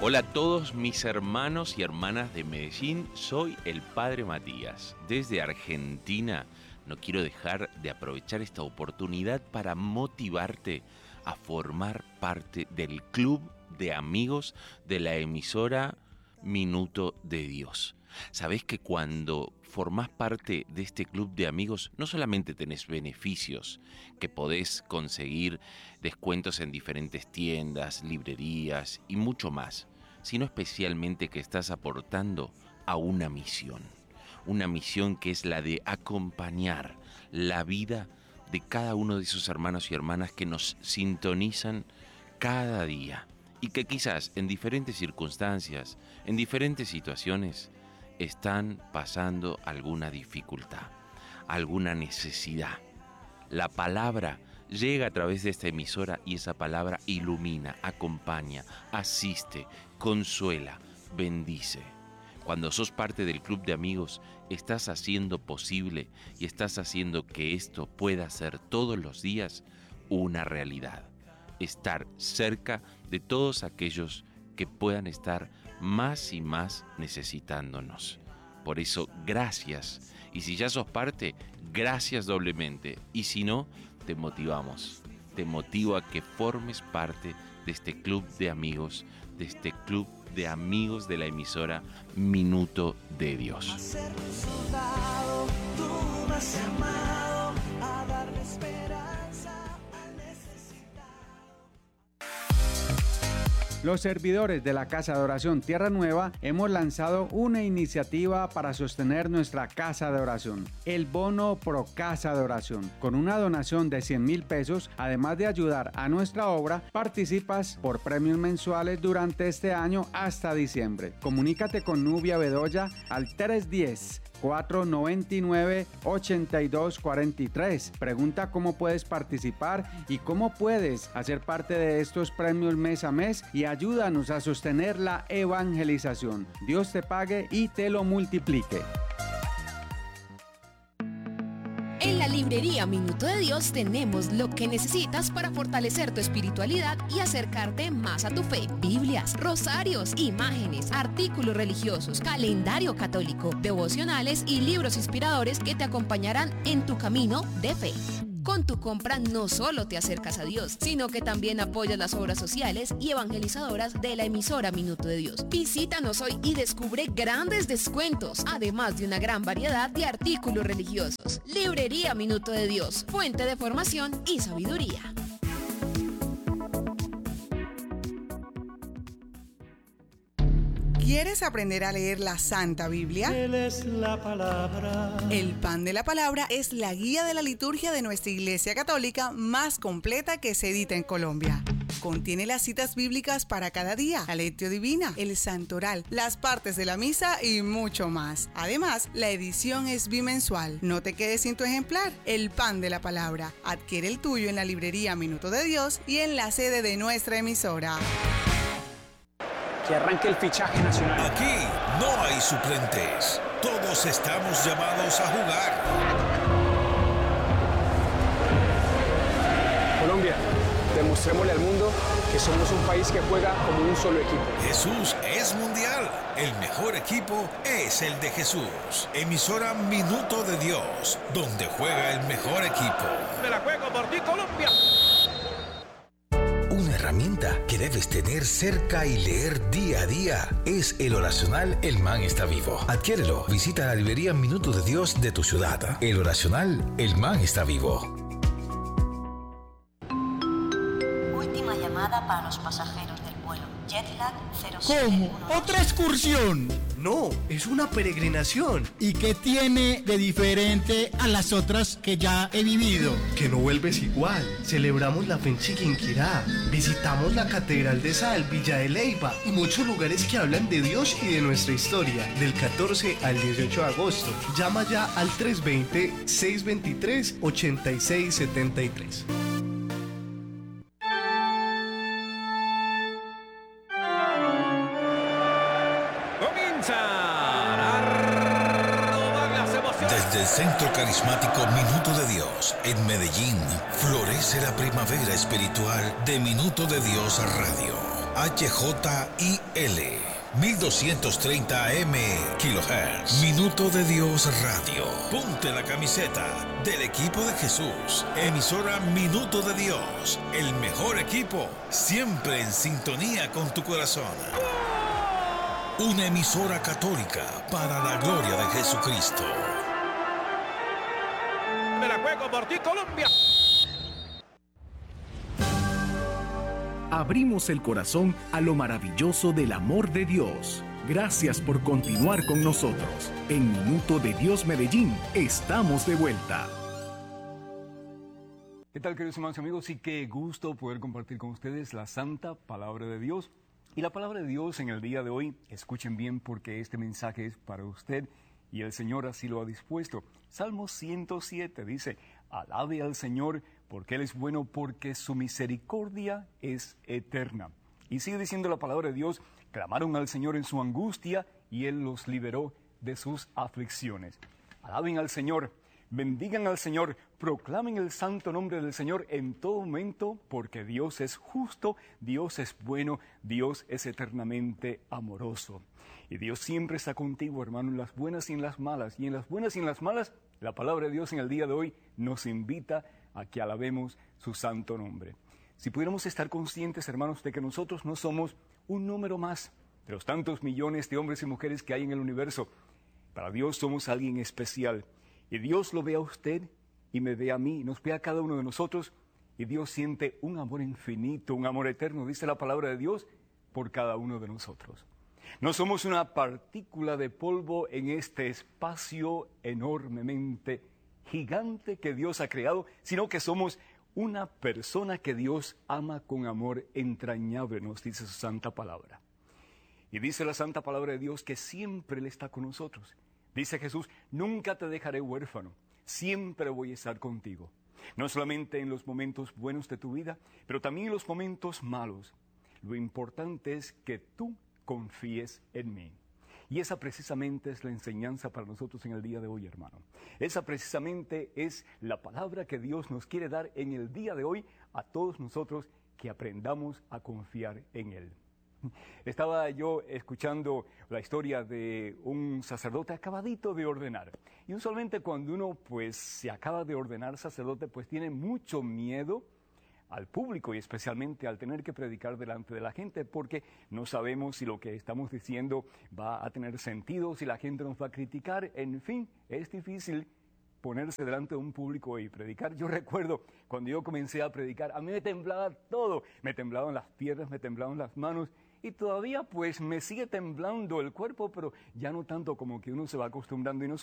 Hola a todos mis hermanos y hermanas de Medellín, soy el Padre Matías. Desde Argentina no quiero dejar de aprovechar esta oportunidad para motivarte a formar parte del club de amigos de la emisora Minuto de Dios. ¿Sabés que cuando formás parte de este club de amigos no solamente tenés beneficios, que podés conseguir descuentos en diferentes tiendas, librerías y mucho más, sino especialmente que estás aportando a una misión que es la de acompañar la vida de cada uno de esos hermanos y hermanas que nos sintonizan cada día y que quizás en diferentes circunstancias, en diferentes situaciones, están pasando alguna dificultad, alguna necesidad. La palabra llega a través de esta emisora y esa palabra ilumina, acompaña, asiste, consuela, bendice. Cuando sos parte del club de amigos, estás haciendo posible y estás haciendo que esto pueda ser todos los días una realidad. Estar cerca de todos aquellos que puedan estar más y más necesitándonos. Por eso, gracias. Y si ya sos parte, gracias doblemente. Y si no, te motivamos. Te motivo a que formes parte de este club de amigos, de este club de amigos de la emisora Minuto de Dios. A ser tu soldado, tú me has llamado a darle esperanza al necesitado. Los servidores de la Casa de Oración Tierra Nueva hemos lanzado una iniciativa para sostener nuestra Casa de Oración, el Bono Pro Casa de Oración. Con una donación de 100,000 pesos, además de ayudar a nuestra obra, participas por premios mensuales durante este año hasta diciembre. Comunícate con Nubia Bedoya al 310-499-8243. Pregunta cómo puedes participar y cómo puedes hacer parte de estos premios mes a mes y ayúdanos a sostener la evangelización. Dios te pague y te lo multiplique. En la librería Minuto de Dios tenemos lo que necesitas para fortalecer tu espiritualidad y acercarte más a tu fe. Biblias, rosarios, imágenes, artículos religiosos, calendario católico, devocionales y libros inspiradores que te acompañarán en tu camino de fe. Con tu compra no solo te acercas a Dios, sino que también apoyas las obras sociales y evangelizadoras de la emisora Minuto de Dios. Visítanos hoy y descubre grandes descuentos, además de una gran variedad de artículos religiosos. Librería Minuto de Dios, fuente de formación y sabiduría. ¿Quieres aprender a leer la Santa Biblia? Él es la palabra. El Pan de la Palabra es la guía de la liturgia de nuestra Iglesia Católica más completa que se edita en Colombia. Contiene las citas bíblicas para cada día, la lectio divina, el santoral, las partes de la misa y mucho más. Además, la edición es bimensual. No te quedes sin tu ejemplar. El Pan de la Palabra. Adquiere el tuyo en la librería Minuto de Dios y en la sede de nuestra emisora. Que arranque el fichaje nacional. Aquí no hay suplentes. Todos estamos llamados a jugar. Colombia, demostrémosle al mundo que somos un país que juega como un solo equipo. Jesús es mundial. El mejor equipo es el de Jesús. Emisora Minuto de Dios, donde juega el mejor equipo. Me la juego por ti, Colombia. Una herramienta que debes tener cerca y leer día a día es el oracional El Man está vivo. Adquiérelo. Visita la librería Minuto de Dios de tu ciudad. El oracional El Man está vivo. Última llamada para los pasajeros del vuelo Jetlag 07. ¿Cómo? ¿Otra excursión? No, es una peregrinación. ¿Y qué tiene de diferente a las otras que ya he vivido? Que no vuelves igual. Celebramos la fe en Chiquinquirá. Visitamos la Catedral de Sal, Villa de Leyva y muchos lugares que hablan de Dios y de nuestra historia. Del 14 al 18 de agosto. Llama ya al 320-623-8673. Desde el Centro Carismático Minuto de Dios en Medellín, florece la primavera espiritual de Minuto de Dios Radio. HJIL 1230 AM kHz. Minuto de Dios Radio. Ponte la camiseta del equipo de Jesús. Emisora Minuto de Dios. El mejor equipo. Siempre en sintonía con tu corazón. Una emisora católica para la gloria de Jesucristo. Me la juego por ti, Colombia. Abrimos el corazón a lo maravilloso del amor de Dios. Gracias por continuar con nosotros. En Minuto de Dios Medellín, estamos de vuelta. ¿Qué tal, queridos hermanos y amigos? Y qué gusto poder compartir con ustedes la santa palabra de Dios. Y la palabra de Dios en el día de hoy, escuchen bien porque este mensaje es para usted y el Señor así lo ha dispuesto. Salmo 107 dice, alabe al Señor porque Él es bueno, porque su misericordia es eterna. Y sigue diciendo la palabra de Dios, clamaron al Señor en su angustia y Él los liberó de sus aflicciones. Alaben al Señor, bendigan al Señor, proclamen el santo nombre del Señor en todo momento, porque Dios es justo, Dios es bueno, Dios es eternamente amoroso. Y Dios siempre está contigo, hermano, en las buenas y en las malas. Y en las buenas y en las malas, la palabra de Dios en el día de hoy nos invita a que alabemos su santo nombre. Si pudiéramos estar conscientes, hermanos, de que nosotros no somos un número más de los tantos millones de hombres y mujeres que hay en el universo. Para Dios somos alguien especial. Y Dios lo ve a usted y me ve a mí, nos ve a cada uno de nosotros. Y Dios siente un amor infinito, un amor eterno, dice la palabra de Dios, por cada uno de nosotros. No somos una partícula de polvo en este espacio enormemente gigante que Dios ha creado, sino que somos una persona que Dios ama con amor entrañable, nos dice su santa palabra. Y dice la santa palabra de Dios que siempre Él está con nosotros. Dice Jesús, nunca te dejaré huérfano, siempre voy a estar contigo. No solamente en los momentos buenos de tu vida, pero también en los momentos malos. Lo importante es que tú confíes en mí. Y esa precisamente es la enseñanza para nosotros en el día de hoy, hermano. Esa precisamente es la palabra que Dios nos quiere dar en el día de hoy a todos nosotros, que aprendamos a confiar en Él. Estaba yo escuchando la historia de un sacerdote acabadito de ordenar. Y usualmente cuando uno se acaba de ordenar sacerdote, tiene mucho miedo al público y especialmente al tener que predicar delante de la gente, porque no sabemos si lo que estamos diciendo va a tener sentido, si la gente nos va a criticar, en fin, es difícil ponerse delante de un público y predicar. Yo recuerdo cuando yo comencé a predicar, a mí me temblaba todo, me temblaban las piernas, me temblaban las manos, y todavía me sigue temblando el cuerpo, pero ya no tanto, como que uno se va acostumbrando, y no